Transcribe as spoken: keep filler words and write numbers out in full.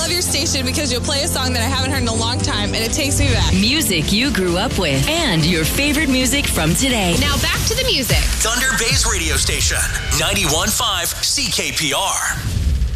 love your station because you'll play a song that I haven't heard in a long time, and it takes me back. Music you grew up with and your favorite music from today. Now back to the music. Thunder Bay's radio station, ninety-one point five C K P R.